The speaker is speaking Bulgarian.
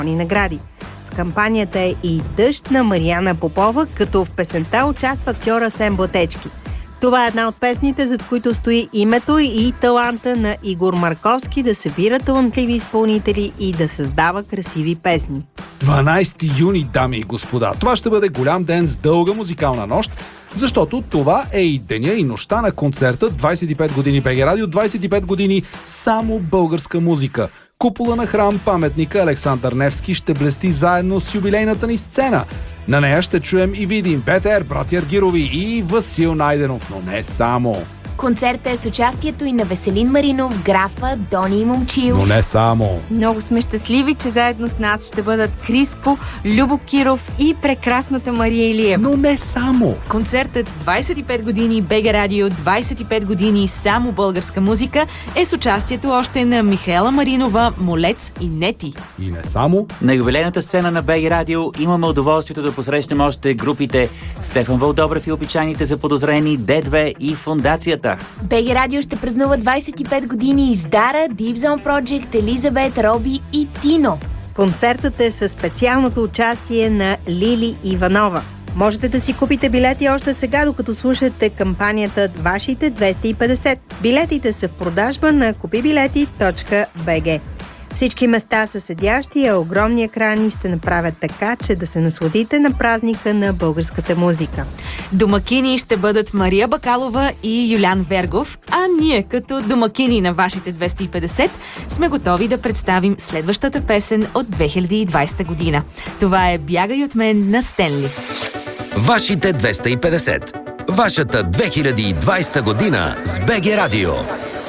награди. В кампанията е и Дъжд на Мариана Попова, като в песента участва актьор Асен Блатечки. Това е една от песните, зад които стои името и таланта на Игор Марковски да събира талантливи изпълнители и да създава красиви песни. 12 юни, дами и господа. Това ще бъде голям ден с дълга музикална нощ, защото това е и деня и нощта на концерта 25 години БГ Радио, 25 години само българска музика. Купола на храм паметника Александър Невски ще блести заедно с юбилейната ни сцена. На нея ще чуем и видим Петър, братя Аргирови и Васил Найденов, но не само. Концертът е с участието и на Веселин Маринов, Графа, Дони и Момчил. Но не само. Много сме щастливи, че заедно с нас ще бъдат Криско, Любо Киров и прекрасната Мария Илиева. Но не само. Концертът 25 години БГ Радио, 25 години само българска музика е с участието още на Михаела Маринова, Молец и Нети. И не само. На юбилейната сцена на БГ Радио имаме удоволствието да посрещнем още групите Стефан Вълдобрев и Опечаните заподозрени, Д2 и Фондацията. БГ Радио ще празнува 25 години с Дара, Deep Zone Project, Елизабет, Роби и Тино. Концертът е със специалното участие на Лили Иванова. Можете да си купите билети още сега, докато слушате кампанията Вашите 250. Билетите са в продажба на kupibileti.bg. Всички места са седящи, а огромни екрани ще направят така, че да се насладите на празника на българската музика. Домакини ще бъдат Мария Бакалова и Юлян Вергов, а ние като домакини на Вашите 250 сме готови да представим следващата песен от 2020 година. Това е "Бягай от мен" на Стенли. Вашите 250. Вашата 2020 година с БГ Радио.